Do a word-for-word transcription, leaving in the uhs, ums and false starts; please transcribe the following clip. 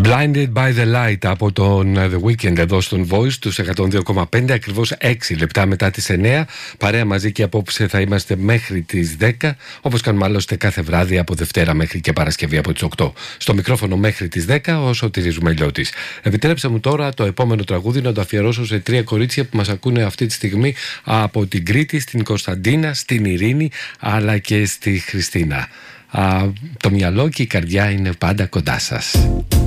Blinded by the Light από τον The Weeknd εδώ στον Voice τους εκατόν δύο κόμμα πέντε, ακριβώς έξι λεπτά μετά τις εννέα. Παρέα μαζί και απόψε θα είμαστε μέχρι τις δέκα, όπως κάνουμε άλλωστε κάθε βράδυ από Δευτέρα μέχρι και Παρασκευή από τις οκτώ. Στο μικρόφωνο μέχρι τις δέκα ο Σωτήρης Μελιώτης. Επιτρέψτε μου τώρα το επόμενο τραγούδι να το αφιερώσω σε τρία κορίτσια που μας ακούνε αυτή τη στιγμή από την Κρήτη, στην Κωνσταντίνα, στην Ειρήνη αλλά και στη Χριστίνα. Α, το μυαλό και η καρδιά είναι πάντα κοντά σας.